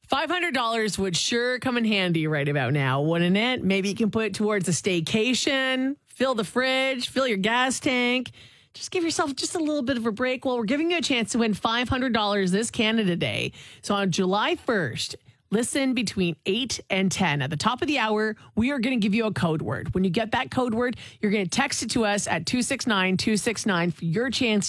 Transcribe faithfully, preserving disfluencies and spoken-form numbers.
five hundred dollars would sure come in handy right about now, wouldn't it? Maybe you can put it towards a staycation, fill the fridge, fill your gas tank. Just give yourself just a little bit of a break. Well, we're giving you a chance to win five hundred dollars this Canada Day. So on July first, listen between eight and ten. At the top of the hour, we are going to give you a code word. When you get that code word, you're going to text it to us at two six nine two six nine for your chance